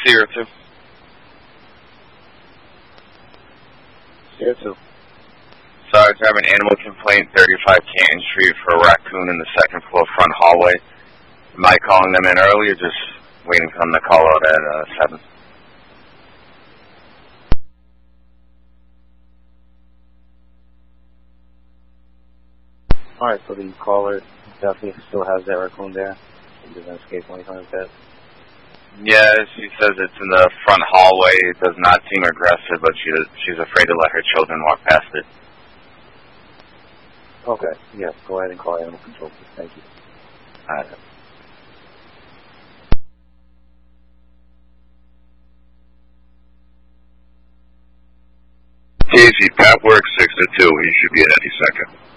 Sierra 2. Sierra 2. Sorry, I have an animal complaint, 35 Canton Street, for a raccoon in the second floor front hallway. Am I calling them in early or just waiting for them to call out at 7? Alright, so the caller definitely still has that raccoon there. He doesn't escape when he comes back. Yes, she says it's in the front hallway. It does not seem aggressive, but she's afraid to let her children walk past it. Okay, yes, go ahead and call animal control, please. Thank you. Alright. Casey, Pat works 6 to 2. He should be in any second.